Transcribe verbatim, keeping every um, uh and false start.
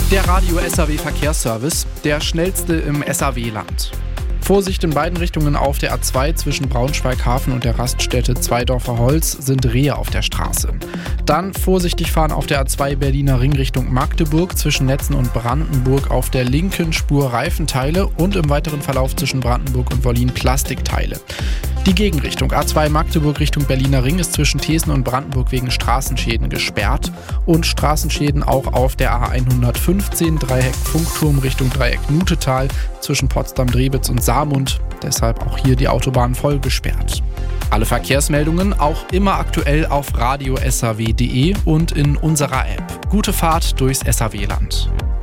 Der Radio S A W Verkehrsservice, der schnellste im S A W-Land. Vorsicht in beiden Richtungen auf der A zwei zwischen Braunschweig-Hafen und der Raststätte Zweidorfer Holz sind Rehe auf der Straße. Dann vorsichtig fahren auf der A zwei Berliner Ring Richtung Magdeburg zwischen Netzen und Brandenburg auf der linken Spur Reifenteile und im weiteren Verlauf zwischen Brandenburg und Wollin Plastikteile. Die Gegenrichtung A zwei Magdeburg Richtung Berliner Ring ist zwischen Thesen und Brandenburg wegen Straßenschäden gesperrt und Straßenschäden auch auf der A hundertfünfzehn Dreieck Funkturm Richtung Dreieck Nutetal zwischen Potsdam-Drebitz und Saarmund, deshalb auch hier die Autobahn voll gesperrt. Alle Verkehrsmeldungen auch immer aktuell auf radio s a w punkt d e und in unserer App. Gute Fahrt durchs S A W-Land.